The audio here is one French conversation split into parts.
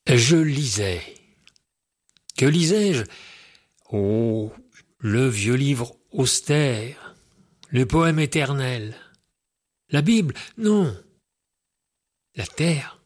Je lisais. Que lisais-je? Oh, le vieux livre austère, le poème éternel. La Bible? Non. La terre.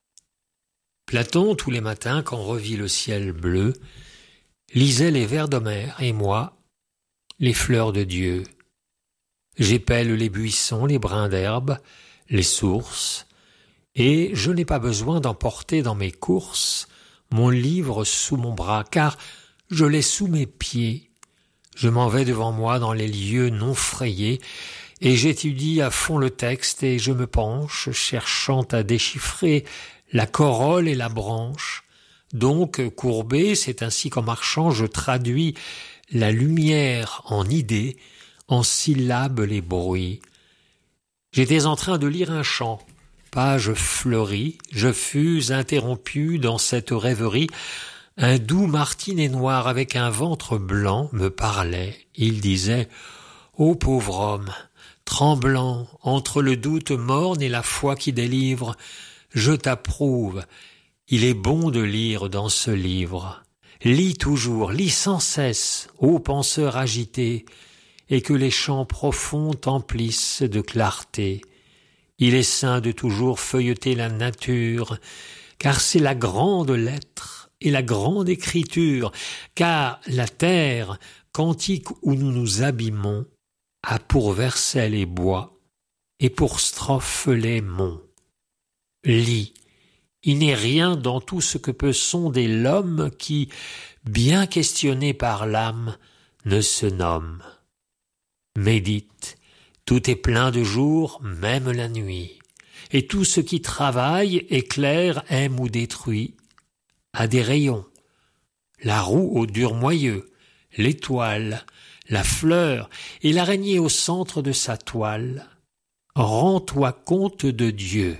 Platon, tous les matins, quand revit le ciel bleu, lisait les vers d'Homère, et moi, les fleurs de Dieu. J'épelle les buissons, les brins d'herbe, les sources, et je n'ai pas besoin d'emporter dans mes courses mon livre sous mon bras, car je l'ai sous mes pieds. Je m'en vais devant moi dans les lieux non frayés, et j'étudie à fond le texte, et je me penche, cherchant à déchiffrer la corolle et la branche. Donc, courbé, c'est ainsi qu'en marchant, je traduis la lumière en idées, en syllabes les bruits. J'étais en train de lire un chant. Page fleurie, je fus interrompu dans cette rêverie. Un doux martinet noir avec un ventre blanc me parlait. Il disait « Ô pauvre homme, tremblant entre le doute morne et la foi qui délivre, je t'approuve, il est bon de lire dans ce livre. Lis toujours, lis sans cesse, ô penseur agité, et que les chants profonds t'emplissent de clarté. Il est sain de toujours feuilleter la nature, car c'est la grande lettre et la grande écriture, car la terre, cantique où nous nous abîmons, a pour versets les bois et pour strophes les monts. Lis, il n'est rien dans tout ce que peut sonder l'homme qui, bien questionné par l'âme, ne se nomme. Médite, tout est plein de jour, même la nuit, et tout ce qui travaille, éclaire, aime ou détruit, a des rayons. La roue au dur moyeu, l'étoile, la fleur et l'araignée au centre de sa toile. Rends-toi compte de Dieu.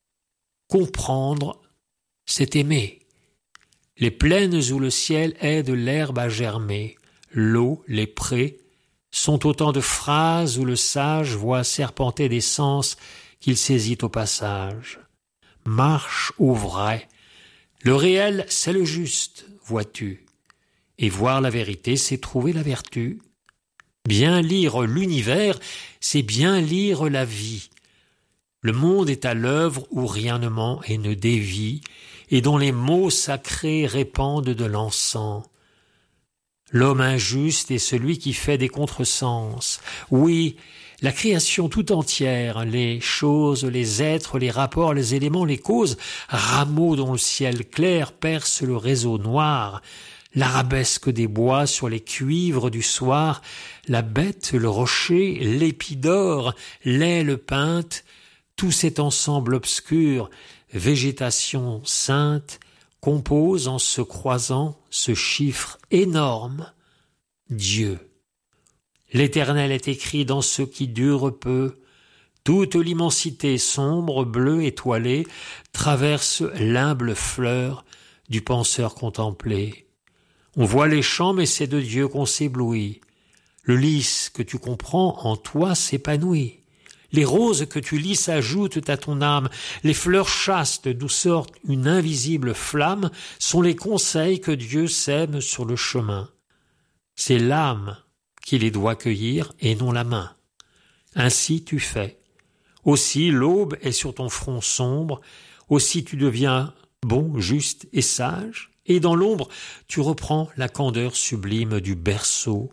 Comprendre, c'est aimer. Les plaines où le ciel aide l'herbe à germer, l'eau, les prés, sont autant de phrases où le sage voit serpenter des sens qu'il saisit au passage. Marche au vrai. Le réel, c'est le juste, vois-tu. Et voir la vérité, c'est trouver la vertu. Bien lire l'univers, c'est bien lire la vie. Le monde est à l'œuvre où rien ne ment et ne dévie, et dont les mots sacrés répandent de l'encens. L'homme injuste est celui qui fait des contresens. Oui, la création tout entière, les choses, les êtres, les rapports, les éléments, les causes, rameaux dont le ciel clair perce le réseau noir, l'arabesque des bois sur les cuivres du soir, la bête, le rocher, l'épi d'or, l'aile peinte, tout cet ensemble obscur, végétation sainte, compose en se croisant ce chiffre énorme, Dieu. L'Éternel est écrit dans ce qui dure peu. Toute l'immensité sombre, bleue, étoilée, traverse l'humble fleur du penseur contemplé. On voit les champs, mais c'est de Dieu qu'on s'éblouit. Le lys que tu comprends en toi s'épanouit. Les roses que tu lis s'ajoutent à ton âme. Les fleurs chastes d'où sort une invisible flamme sont les conseils que Dieu sème sur le chemin. C'est l'âme qui les doit cueillir et non la main. Ainsi tu fais. Aussi l'aube est sur ton front sombre, aussi tu deviens bon, juste et sage, et dans l'ombre tu reprends la candeur sublime du berceau.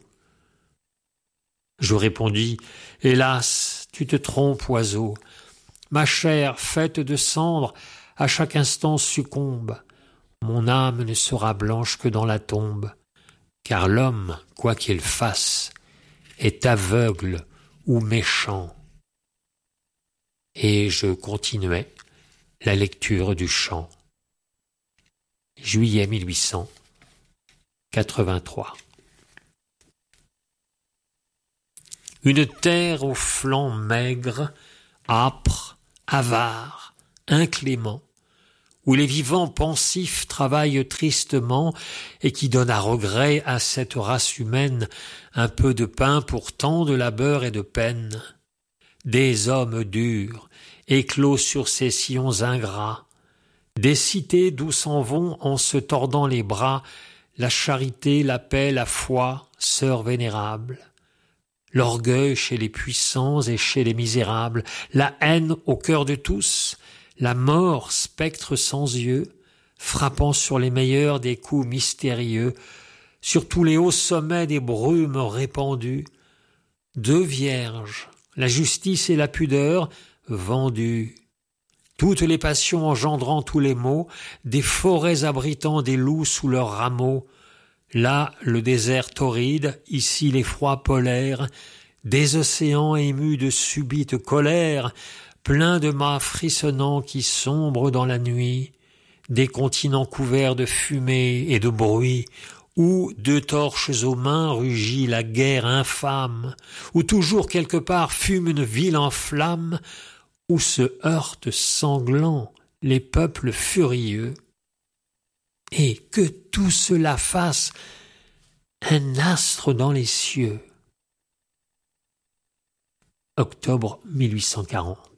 Je répondis, hélas, tu te trompes, oiseau. Ma chair, faite de cendres, à chaque instant succombe. Mon âme ne sera blanche que dans la tombe, car l'homme, quoi qu'il fasse, est aveugle ou méchant. Et je continuai la lecture du chant. Juillet 1883. Une terre aux flancs maigres, âpres, avares, incléments, où les vivants pensifs travaillent tristement et qui donne à regret à cette race humaine un peu de pain pour tant de labeur et de peine. Des hommes durs, éclos sur ces sillons ingrats, des cités d'où s'en vont en se tordant les bras la charité, la paix, la foi, sœurs vénérables, l'orgueil chez les puissants et chez les misérables, la haine au cœur de tous, la mort, spectre sans yeux, frappant sur les meilleurs des coups mystérieux, sur tous les hauts sommets des brumes répandues, deux vierges, la justice et la pudeur, vendues, toutes les passions engendrant tous les maux, des forêts abritant des loups sous leurs rameaux, là le désert torride, ici l'effroi polaire, des océans émus de subite colère, pleins de mâts frissonnants qui sombrent dans la nuit, des continents couverts de fumée et de bruit, où, deux torches aux mains, rugit la guerre infâme, où toujours quelque part fume une ville en flammes, où se heurtent sanglants les peuples furieux, et que tout cela fasse un astre dans les cieux. Octobre 1840.